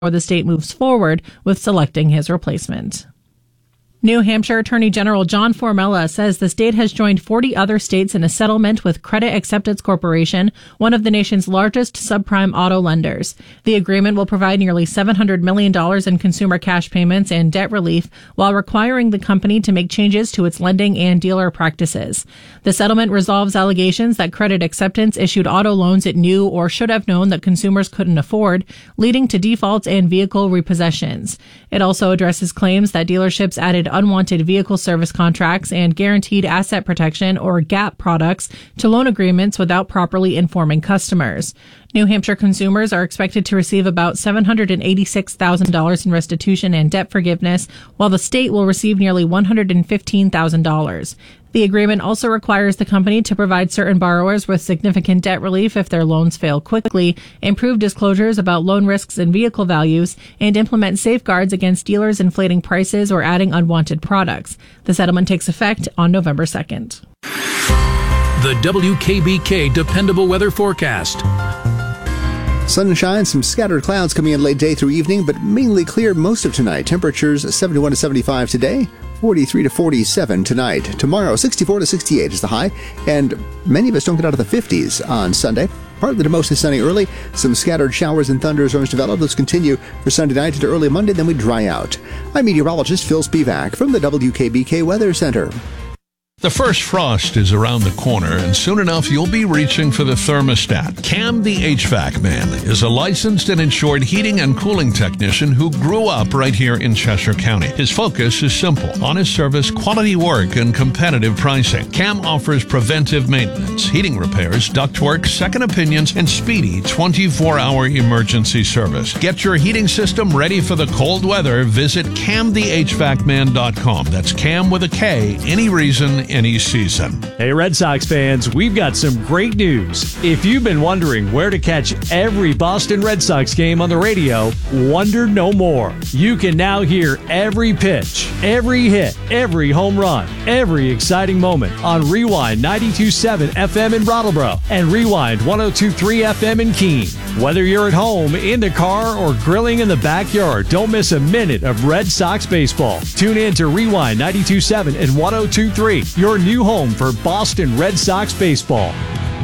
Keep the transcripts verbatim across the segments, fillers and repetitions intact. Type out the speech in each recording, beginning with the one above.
the state moves forward with selecting his replacement. New Hampshire Attorney General John Formella says the state has joined forty other states in a settlement with Credit Acceptance Corporation, one of the nation's largest subprime auto lenders. The agreement will provide nearly seven hundred million dollars in consumer cash payments and debt relief while requiring the company to make changes to its lending and dealer practices. The settlement resolves allegations that Credit Acceptance issued auto loans it knew or should have known that consumers couldn't afford, leading to defaults and vehicle repossessions. It also addresses claims that dealerships added unwanted vehicle service contracts and guaranteed asset protection or GAP products to loan agreements without properly informing customers. New Hampshire consumers are expected to receive about seven hundred eighty-six thousand dollars in restitution and debt forgiveness, while the state will receive nearly one hundred fifteen thousand dollars. The agreement also requires the company to provide certain borrowers with significant debt relief if their loans fail quickly, improve disclosures about loan risks and vehicle values, and implement safeguards against dealers inflating prices or adding unwanted products. The settlement takes effect on November second. The W K B K Dependable Weather Forecast. Sunshine, some scattered clouds coming in late day through evening, but mainly clear most of tonight. Temperatures seventy-one to seventy-five today, forty-three to forty-seven tonight. Tomorrow, sixty-four to sixty-eight is the high, and many of us don't get out of the fifties on Sunday. Partly to mostly sunny early. Some scattered showers and thunderstorms develop. Those continue for Sunday night into early Monday, then we dry out. I'm meteorologist Phil Spivak from the W K B K Weather Center. The first frost is around the corner, and soon enough you'll be reaching for the thermostat. Cam the H V A C Man is a licensed and insured heating and cooling technician who grew up right here in Cheshire County. His focus is simple: honest service, quality work, and competitive pricing. Cam offers preventive maintenance, heating repairs, ductwork, second opinions, and speedy twenty-four hour emergency service. Get your heating system ready for the cold weather. Visit cam the h v a c man dot com. That's Cam with a K, any reason, any season. Hey, Red Sox fans, we've got some great news. If you've been wondering where to catch every Boston Red Sox game on the radio, wonder no more. You can now hear every pitch, every hit, every home run, every exciting moment on Rewind ninety-two point seven F M in Brattleboro and Rewind one oh two point three F M in Keene. Whether you're at home, in the car, or grilling in the backyard, don't miss a minute of Red Sox baseball. Tune in to Rewind ninety-two point seven and one oh two point three, your new home for Boston Red Sox baseball.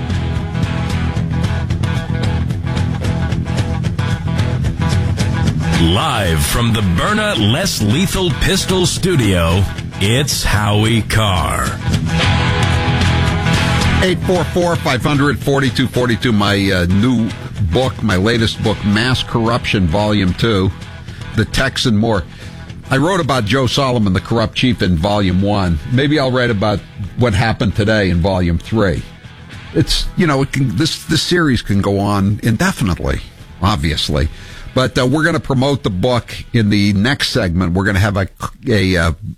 Live from the Byrna Less Lethal Pistol Studio, it's Howie Carr. eight four four, five hundred, forty-two forty-two, my uh, new book, my latest book, Mass Corruption, Volume two, The Texan More. I wrote about Joe Solomon, the corrupt chief, in Volume one. Maybe I'll write about what happened today in Volume three. It's, you know, it can, this, this series can go on indefinitely, obviously. But uh, we're going to promote the book in the next segment. We're going to have a, a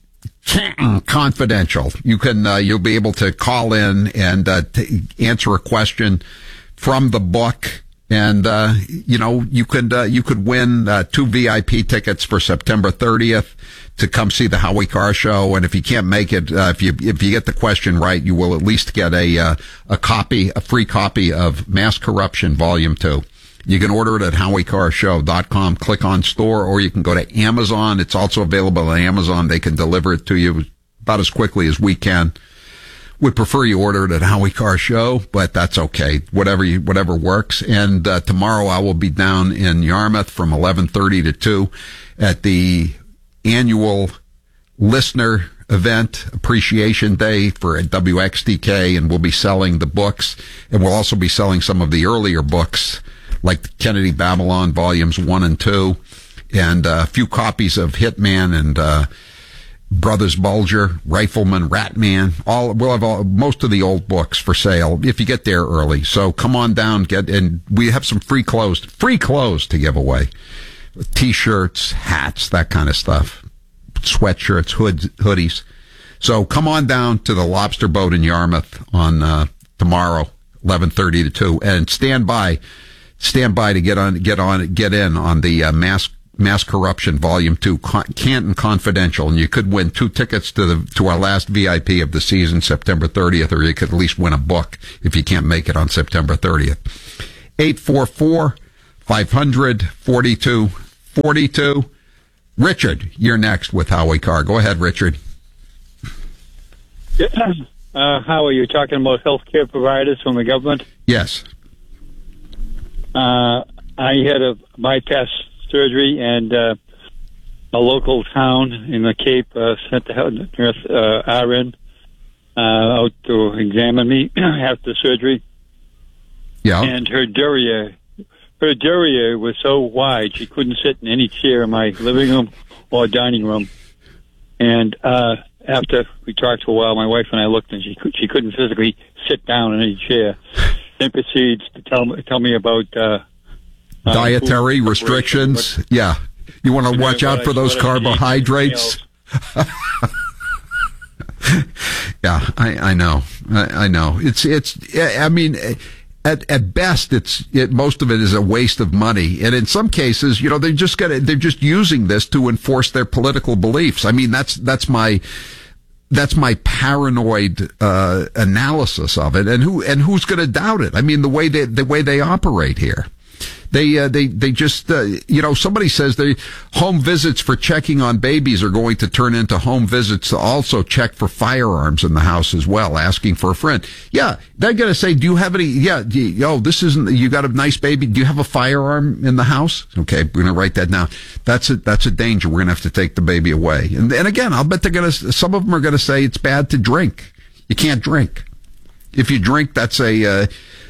uh, confidential. You can, uh, you'll be able to call in and uh, t- answer a question from the book. And, uh, you know, you could, uh, you could win, uh, two V I P tickets for September thirtieth to come see the Howie Carr Show. And if you can't make it, uh, if you, if you get the question right, you will at least get a, uh, a copy, a free copy of Mass Corruption Volume two. You can order it at howie carr show dot com, click on store, or you can go to Amazon. It's also available on Amazon. They can deliver it to you about as quickly as we can. Would prefer you order it at Howie Carr Show, but that's okay. Whatever you, whatever works. And uh, tomorrow I will be down in Yarmouth from eleven thirty to two at the annual listener event, Appreciation Day for W X T K, and we'll be selling the books, and we'll also be selling some of the earlier books, like Kennedy Babylon Volumes one and two, and uh, a few copies of Hitman and uh Brothers Bulger, Rifleman, Ratman, all, we'll have all, most of the old books for sale if you get there early. So come on down, get, and we have some free clothes, free clothes to give away. T-shirts, hats, that kind of stuff. Sweatshirts, hoods, hoodies. So come on down to the Lobster Boat in Yarmouth on, uh, tomorrow, eleven thirty to two, and stand by, stand by to get on, get on, get in on the, uh, mass Mass Corruption Volume two, Canton Confidential, and you could win two tickets to the to our last V I P of the season, September thirtieth, or you could at least win a book if you can't make it on September thirtieth. eight four four, five hundred, forty-two forty-two. Richard, you're next with Howie Carr. Go ahead, Richard. Uh, how are you talking about health care providers from the government? Yes. Uh, I had a bypass surgery, and uh, a local town in the Cape uh, sent the nurse uh, R N uh, out to examine me after surgery. Yeah. And her derriere, her derriere was so wide she couldn't sit in any chair in my living room or dining room. And uh, after we talked for a while, my wife and I looked, and she she couldn't physically sit down in any chair. Then proceeds to tell me tell me about uh, uh, dietary restrictions. But, yeah, you want to watch out for those carbohydrates. Yeah, I, I know, I, I know. It's it's. I mean. At, at best, it's it, most of it is a waste of money, and in some cases, you know, they're just gonna they're just using this to enforce their political beliefs. I mean, that's that's my that's my paranoid uh, analysis of it, and who and who's going to doubt it? I mean, the way they the way they operate here. They, uh, they, they just, uh, you know, somebody says they home visits for checking on babies are going to turn into home visits to also check for firearms in the house as well, asking for a friend. Yeah, they're going to say, do you have any, yeah, do you, oh, this isn't, you got a nice baby. Do you have a firearm in the house? Okay, we're going to write that down. That's a, that's a danger. We're going to have to take the baby away. And, and again, I'll bet they're going to, some of them are going to say it's bad to drink. You can't drink. If you drink, that's a, uh,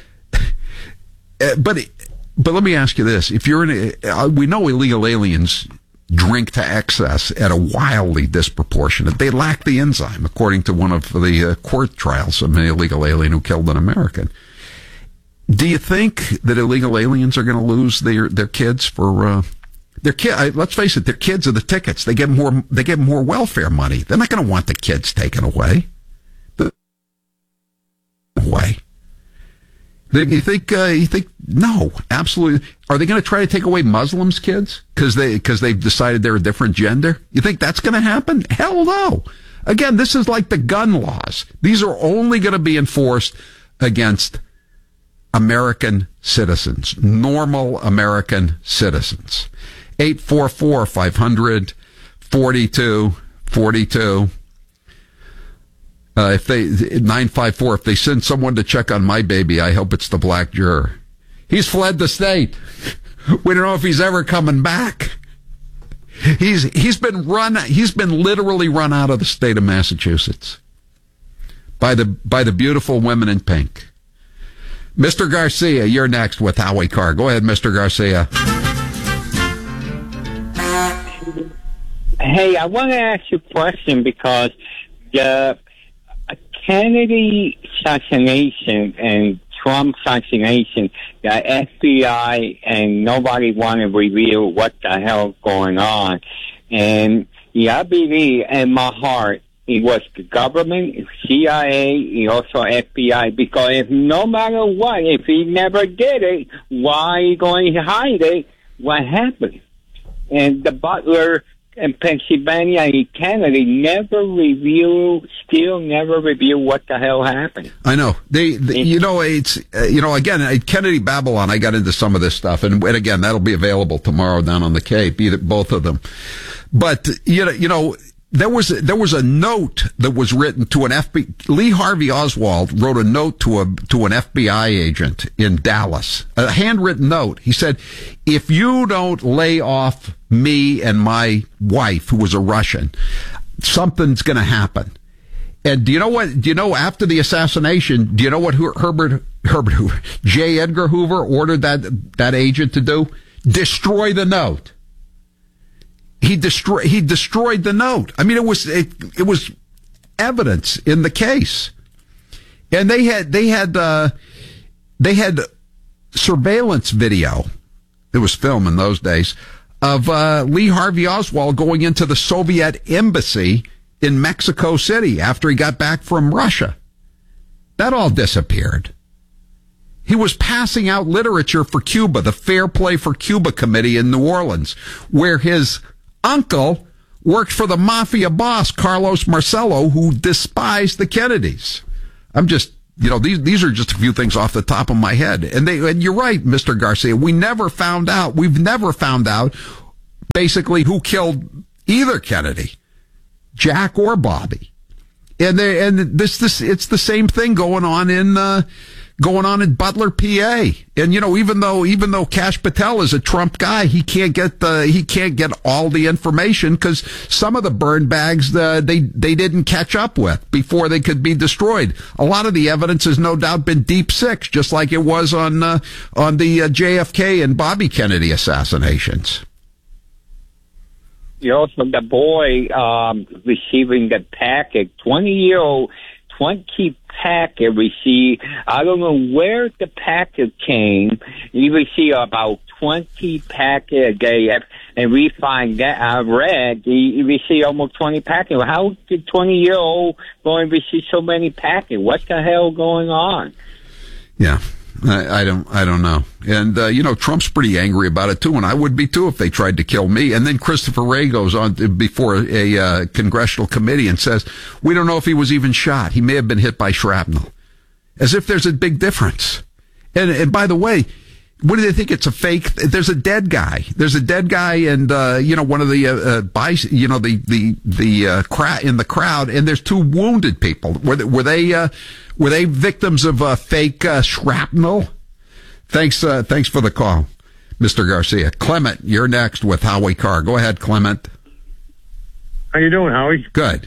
but it, But let me ask you this. If you're in a, we know illegal aliens drink to excess at a wildly disproportionate. They lack the enzyme, according to one of the uh, court trials of an illegal alien who killed an American. Do you think that illegal aliens are going to lose their, their kids for, uh, their kid? Let's face it, their kids are the tickets. They get more, they get more welfare money. They're not going to want the kids taken away. The way. You think? Uh, you think? No, absolutely. Are they going to try to take away Muslims' kids because they because they've decided they're a different gender? You think that's going to happen? Hell no. Again, this is like the gun laws. These are only going to be enforced against American citizens, normal American citizens. Eight four four five hundred forty two forty two. Uh, if they, nine five four, if they send someone to check on my baby, I hope it's the black juror. He's fled the state. We don't know if he's ever coming back. He's, he's been run, he's been literally run out of the state of Massachusetts by the, by the beautiful women in pink. Mister Garcia, you're next with Howie Carr. Go ahead, Mister Garcia. Hey, I want to ask you a question because, uh, Kennedy assassination and Trump assassination, the F B I and nobody want to reveal what the hell's going on. And yeah, I believe in my heart it was the government, C I A, also F B I, because if no matter what, if he never did it, why are you going to hide it? What happened? And the butler in Pennsylvania, Kennedy never revealed, still never revealed what the hell happened. I know. They, they you know, it's, uh, you know, again, uh, Kennedy Babylon, I got into some of this stuff, and, and again, that'll be available tomorrow down on the Cape, either, both of them. But, you know, you know, there was, there was a note that was written to an F B I, Lee Harvey Oswald wrote a note to a, to an F B I agent in Dallas, a handwritten note. He said, if you don't lay off me and my wife, who was a Russian, something's going to happen. And do you know what, do you know after the assassination, do you know what Herbert, Herbert Hoover, J. Edgar Hoover ordered that, that agent to do? Destroy the note. He destroyed, he destroyed the note. I mean, it was, it, it was evidence in the case. And they had, they had, uh, they had surveillance video. It was film in those days of, uh, Lee Harvey Oswald going into the Soviet embassy in Mexico City after he got back from Russia. That all disappeared. He was passing out literature for Cuba, the Fair Play for Cuba Committee in New Orleans, where his uncle worked for the mafia boss, Carlos Marcello, who despised the Kennedys. I'm just, you know, these these are just a few things off the top of my head. And they, and you're right, Mister Garcia, we never found out, we've never found out basically who killed either Kennedy, Jack or Bobby. And they, and this, this, it's the same thing going on in, uh, going on in Butler, P A. And, you know, even though, even though Kash Patel is a Trump guy, he can't get the, he can't get all the information because some of the burn bags, uh, they, they didn't catch up with before they could be destroyed. A lot of the evidence has no doubt been deep six, just like it was on, uh, on the uh, J F K and Bobby Kennedy assassinations. You know, from the boy um, receiving the packet, twenty-year-old, twenty packet received. I don't know where the packet came. You receive about twenty packet a day, and we find that I read he received almost twenty packets. How did twenty-year-old go and receive so many packets? What the hell going on? Yeah. I, I don't, I don't know. And, uh, you know, Trump's pretty angry about it too, and I would be too if they tried to kill me. And then Christopher Wray goes on to, before a, uh, congressional committee and says, we don't know if he was even shot. He may have been hit by shrapnel. As if there's a big difference. And, and by the way, what do they think? It's a fake? There's a dead guy. There's a dead guy, and uh, you know, one of the uh, uh by, you know, the the the uh, crowd in the crowd, and there's two wounded people. Were they were they, uh, were they victims of uh, fake uh, shrapnel? Thanks, uh, thanks for the call, Mister Garcia. Clement, you're next with Howie Carr. Go ahead, Clement. How you doing, Howie? Good.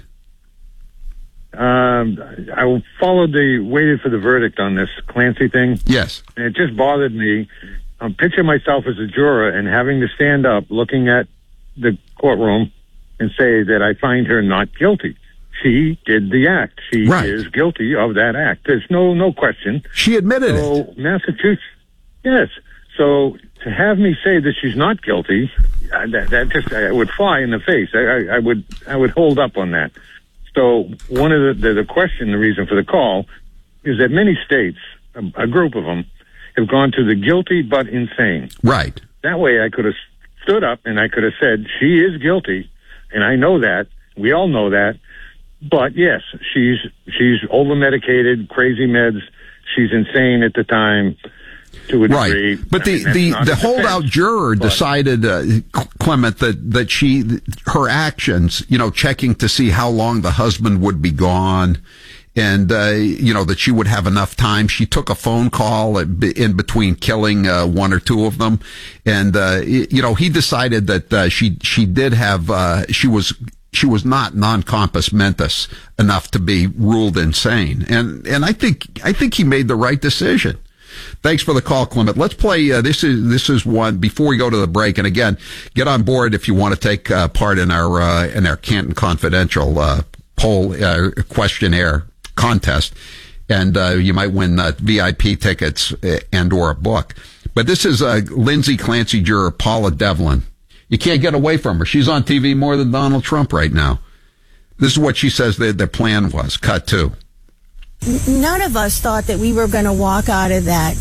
Um, I followed the, waited for the verdict on this Clancy thing. Yes. And it just bothered me. I'm picturing myself as a juror and having to stand up looking at the courtroom and say that I find her not guilty. She did the act. She right. is guilty of that act. There's no, no question. She admitted so, it. Massachusetts, yes. So to have me say that she's not guilty, uh, that, that just, I would fly in the face. I, I, I would, I would hold up on that. So one of the, the, the question, the reason for the call, is that many states, a, a group of them, have gone to the guilty but insane. Right. That way I could have stood up and I could have said, she is guilty, and I know that. We all know that. But yes, she's she's over-medicated, crazy meds. She's insane at the time. To a degree. Right, but the the, the holdout juror but, decided, uh, Clement, that that she her actions, you know, checking to see how long the husband would be gone, and uh, you know that she would have enough time. She took a phone call in between killing uh, one or two of them, and uh, you know he decided that uh, she she did have uh, she was. She was not non-compos mentis enough to be ruled insane, and and I think I think he made the right decision. Thanks for the call, Clement. Let's play. Uh, this is this is one before we go to the break. And again, get on board if you want to take uh, part in our uh, in our Canton Confidential uh, poll uh, questionnaire contest, and uh, you might win uh, V I P tickets and or a book. But this is uh, Lindsay Clancy juror Paula Devlin. You can't get away from her. She's on T V more than Donald Trump right now. This is what she says their, their plan was. Cut two. None of us thought that we were going to walk out of that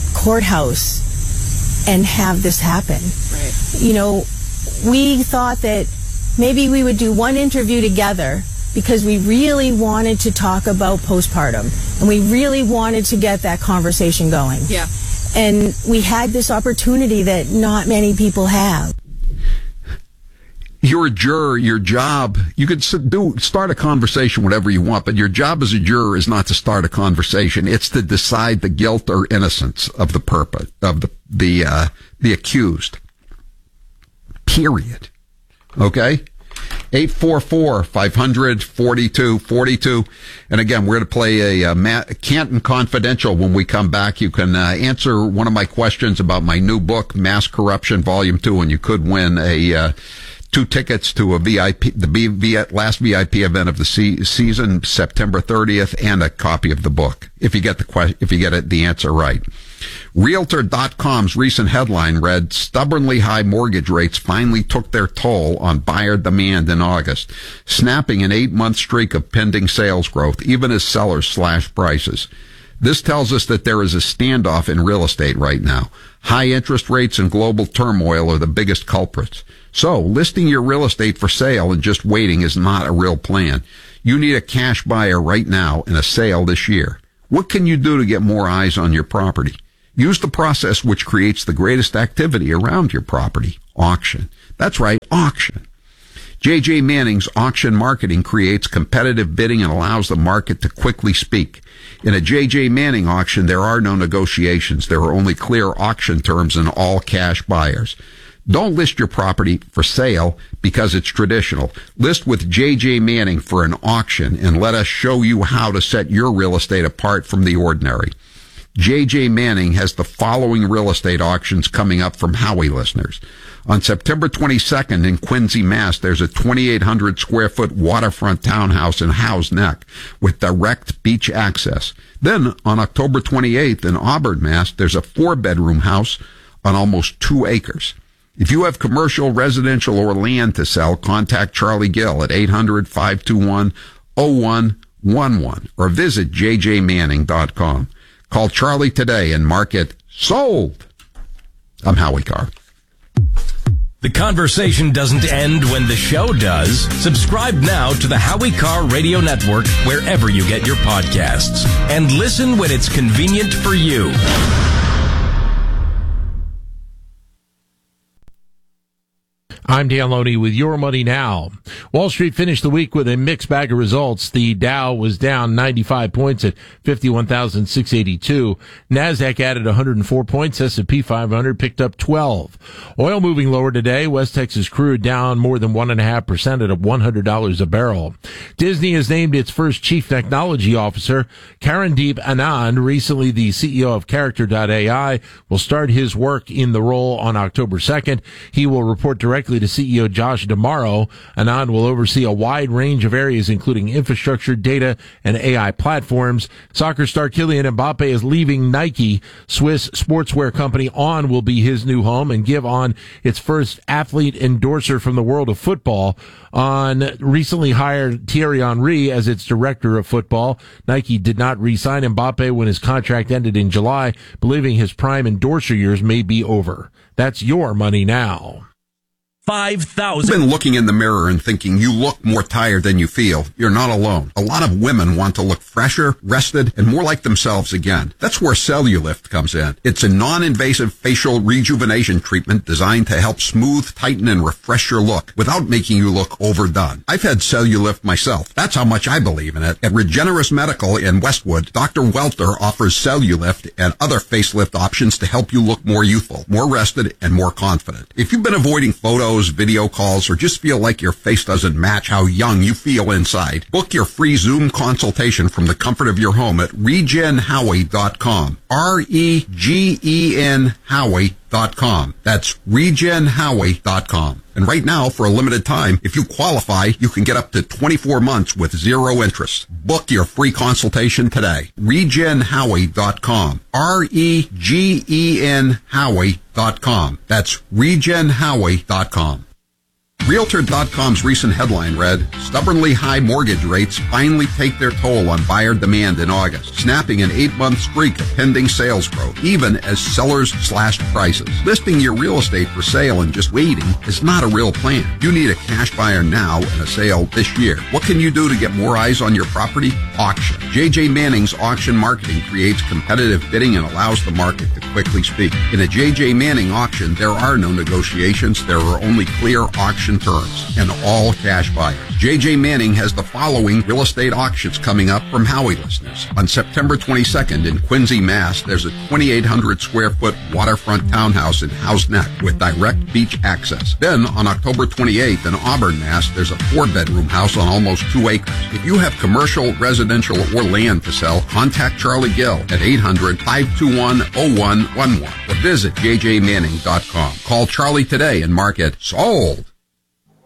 courthouse and have this happen. Right. You know, we thought that maybe we would do one interview together because we really wanted to talk about postpartum and we really wanted to get that conversation going. Yeah. And we had this opportunity that not many people have. You're a juror. Your job, you could do start a conversation, whatever you want, but your job as a juror is not to start a conversation. It's to decide the guilt or innocence of the purpose of the the uh, the accused. Period. Okay. eight four four, five hundred, forty-two forty-two. And again, we're going to play a, a Canton Confidential when we come back. You can uh, answer one of my questions about my new book, Mass Corruption, Volume two, and you could win a uh, two tickets to a V I P, the B, v, last V I P event of the se- season, September thirtieth, and a copy of the book if you get the que- if you get it, the answer right. Realtor dot com's recent headline read, "Stubbornly high mortgage rates finally took their toll on buyer demand in August, snapping an eight-month streak of pending sales growth, even as sellers slashed prices." This tells us that there is a standoff in real estate right now. High interest rates and global turmoil are the biggest culprits. So, listing your real estate for sale and just waiting is not a real plan. You need a cash buyer right now and a sale this year. What can you do to get more eyes on your property? Use the process which creates the greatest activity around your property. auction. That's right, auction. J J Manning's auction marketing creates competitive bidding and allows the market to quickly speak. In a J J Manning auction, there are no negotiations. There are only clear auction terms and all cash buyers. Don't list your property for sale because it's traditional. List with J J Manning for an auction and let us show you how to set your real estate apart from the ordinary. J J Manning has the following real estate auctions coming up from Howie listeners. On September twenty-second in Quincy, Mass, there's a twenty-eight hundred square foot waterfront townhouse in Howe's Neck with direct beach access. Then on October twenty-eighth in Auburn, Mass, there's a four bedroom house on almost two acres. If you have commercial, residential, or land to sell, contact Charlie Gill at eight hundred, five two one, oh one one one or visit j j manning dot com. Call Charlie today and mark it sold. I'm Howie Carr. The conversation doesn't end when the show does. Subscribe now to the Howie Carr Radio Network wherever you get your podcasts. And listen when it's convenient for you. I'm Dan Loney with Your Money Now. Wall Street finished the week with a mixed bag of results. The Dow was down ninety-five points at fifty-one thousand six hundred eighty-two. NASDAQ added one hundred four points. S and P five hundred picked up twelve. Oil moving lower today. West Texas crude down more than one point five percent at one hundred dollars a barrel. Disney has named its first chief technology officer. Karandeep Anand, recently the C E O of Character dot A I, will start his work in the role on October second. He will report directly to C E O Josh D'Amaro. Anand will oversee a wide range of areas, including infrastructure, data, and A I platforms. Soccer star Kylian Mbappe is leaving Nike. Swiss sportswear company On will be his new home, and give On its first athlete endorser from the world of football. On recently hired Thierry Henry as its director of football. Nike did not re-sign Mbappe when his contract ended in July, believing his prime endorser years may be over. That's Your Money Now. five thousand. You've been looking in the mirror and thinking you look more tired than you feel. You're not alone. A lot of women want to look fresher, rested, and more like themselves again. That's where Cellulift comes in. It's a non-invasive facial rejuvenation treatment designed to help smooth, tighten, and refresh your look without making you look overdone. I've had Cellulift myself. That's how much I believe in it. At Regenerous Medical in Westwood, Doctor Welter offers Cellulift and other facelift options to help you look more youthful, more rested, and more confident. If you've been avoiding photos, video calls, or just feel like your face doesn't match how young you feel inside, book your free Zoom consultation from the comfort of your home at regen howie dot com. R E G E N Howie dot com. That's regen howie dot com. And right now, for a limited time, if you qualify, you can get up to twenty-four months with zero interest. Book your free consultation today. regen howie dot com. R E G E N Howie dot com. That's regen howie dot com. Realtor dot com's recent headline read, stubbornly high mortgage rates finally take their toll on buyer demand in August, snapping an eight-month streak of pending sales growth, even as sellers slashed prices. Listing your real estate for sale and just waiting is not a real plan. You need a cash buyer now and a sale this year. What can you do to get more eyes on your property? Auction. J J Manning's auction marketing creates competitive bidding and allows the market to quickly speak. In a J J Manning auction, there are no negotiations. There are only clear auction terms and all cash buyers. J J Manning has the following real estate auctions coming up from Howie listeners. On September twenty-second in Quincy, Mass, there's a twenty-eight hundred square foot waterfront townhouse in Howe's Neck with direct beach access. Then on October twenty-eighth in Auburn, Mass, there's a four bedroom house on almost two acres. If you have commercial, residential, or land to sell, contact Charlie Gill at eight hundred, five two one, oh one one one or visit j j manning dot com. Call Charlie today and mark it sold.